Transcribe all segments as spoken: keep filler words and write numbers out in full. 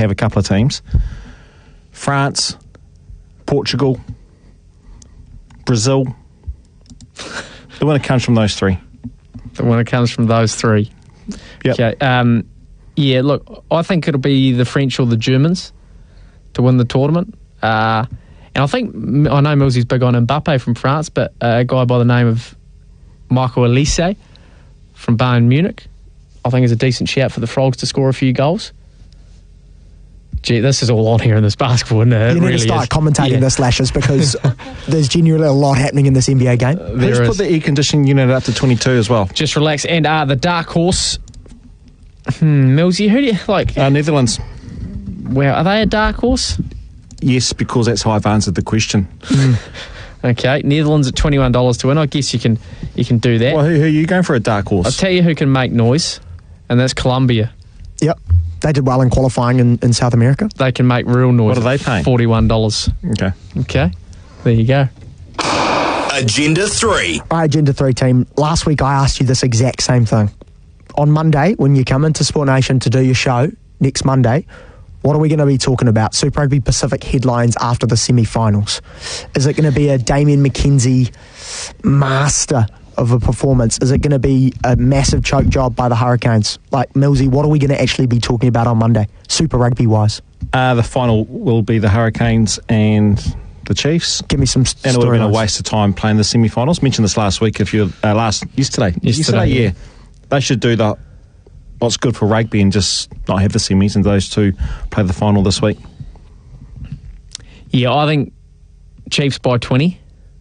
have a couple of teams. France, Portugal, Brazil. The winner comes from those three. The winner comes from those three. Yep. Okay. Um, yeah, look, I think it'll be the French or the Germans to win the tournament. Uh, and I think, I know Millsy's big on Mbappe from France, but uh, a guy by the name of Michael Olise from Bayern Munich, I think is a decent shout for the Frogs to score a few goals. Gee, this is all on here in this basketball, isn't it? You It need really to start is. commentating Yeah. this, Lashes, because there's genuinely a lot happening in this N B A game. There Who's is. put the air conditioning unit up to twenty-two as well? Just relax. And uh, the dark horse, hmm, Millsy, who do you like? Uh, Netherlands. Well, are they a dark horse? Yes, because that's how I've answered the question. Okay, Netherlands at twenty-one dollars to win. I guess you can you can do that. Well, who, who are you going for a dark I'll horse? tell you who can make noise, and that's Colombia. Yep. They did well in qualifying in, in South America. They can make real noise. What are they at paying? forty-one dollars. Okay. Okay, there you go. Agenda three. Our Agenda three team, last week I asked you this exact same thing. On Monday, when you come into Sport Nation to do your show, next Monday, what are we going to be talking about? Super Rugby Pacific headlines after the semi-finals. Is it going to be a Damien McKenzie master of a performance? Is it going to be a massive choke job by the Hurricanes? Like, Millsy, what are we going to actually be talking about on Monday, Super Rugby-wise? Uh, the final will be the Hurricanes and the Chiefs. Give me some And it would have been a storylines. waste of time playing the semi-finals. Mentioned this last week. If you uh, last yesterday, Yesterday, yeah. yeah. They should do the what's good for rugby and just not have the semis, and those two play the final this week. Yeah, I think Chiefs by twenty.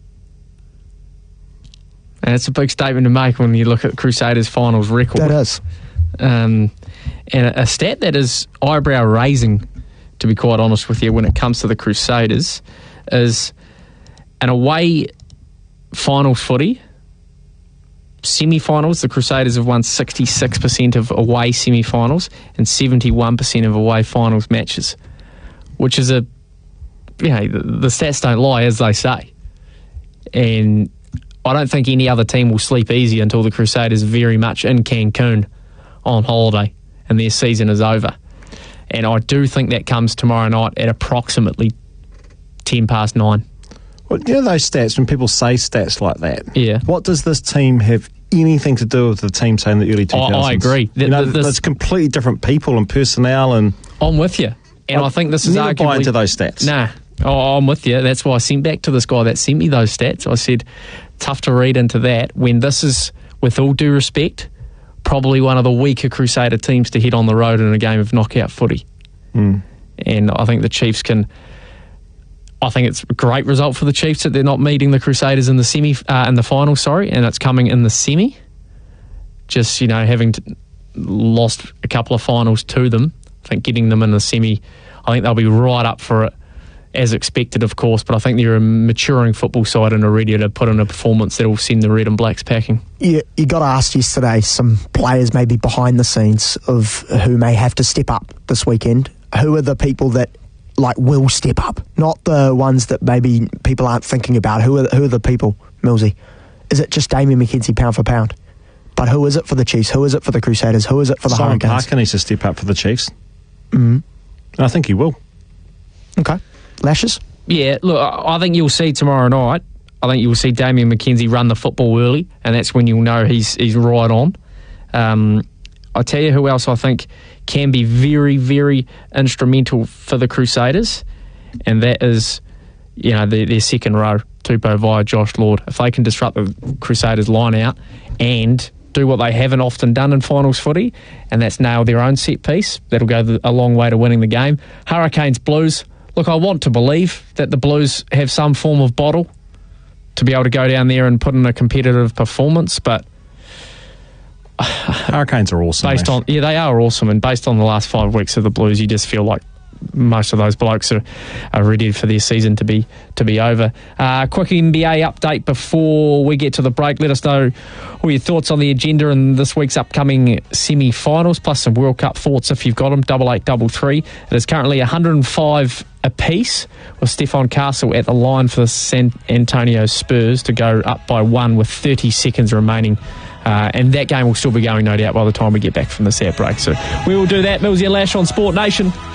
And it's a big statement to make when you look at Crusaders' finals record. That is. Um, and a, a stat that is eyebrow-raising, to be quite honest with you, when it comes to the Crusaders, is an away finals footy, semi-finals, the Crusaders have won sixty-six percent of away semi-finals and seventy-one percent of away finals matches, which is a, you know, the, the stats don't lie, as they say. And I don't think any other team will sleep easy until the Crusaders are very much in Cancun on holiday and their season is over. And I do think that comes tomorrow night at approximately ten past nine. Well, you know those stats, when people say stats like that, Yeah. what does this team have anything to do with the team saying the early two I- thousands? I agree. The- You know, the- the- there's completely different people and personnel, and I'm with you. And I, I think this is never arguably... buy into those stats. Nah. Oh, I'm with you. That's why I sent back to this guy that sent me those stats. I said, tough to read into that when this is, with all due respect, probably one of the weaker Crusader teams to hit on the road in a game of knockout footy. Mm. And I think the Chiefs can... I think it's a great result for the Chiefs that they're not meeting the Crusaders in the semi, uh, in the final, sorry, and it's coming in the semi. Just, you know, having to, lost a couple of finals to them, I think getting them in the semi, I think they'll be right up for it, as expected, of course, but I think they're a maturing football side and are ready to put in a performance that will send the Red and Blacks packing. You, you got to ask yesterday some players maybe behind the scenes of who may have to step up this weekend. Who are the people that like will step up? Not the ones that maybe people aren't thinking about. Who are who are the people, Millsy? Is it just Damien McKenzie pound for pound? But who is it for the Chiefs? Who is it for the Crusaders? Who is it for the Simon Hurricanes? Parker needs to step up for the Chiefs. Mm. And I think he will. Okay. Lashes? Yeah, look, I I think you'll see tomorrow night, I think you'll see Damien McKenzie run the football early, and that's when you'll know he's he's right on. Um, I'll tell you who else I think can be very, very instrumental for the Crusaders, and that is, you know, their, their second row, Tupou via Josh Lord. If they can disrupt the Crusaders' line out and do what they haven't often done in finals footy, and that's nail their own set piece, that'll go the, a long way to winning the game. Hurricanes Blues, look, I want to believe that the Blues have some form of bottle to be able to go down there and put in a competitive performance, but Hurricanes are awesome. based mate. on yeah, they are awesome, and based on the last five weeks of the Blues, you just feel like most of those blokes are, are ready for their season to be to be over. Uh, quick N B A update before we get to the break. Let us know all your thoughts on the agenda and this week's upcoming semi-finals, plus some World Cup thoughts if you've got them. Double eight double three. It is currently one hundred and five apiece, with Stefan Castle at the line for the San Antonio Spurs to go up by one with thirty seconds remaining. Uh, and that game will still be going, no doubt, by the time we get back from the set break. So we will do that. Millsy and Lash on Sport Nation.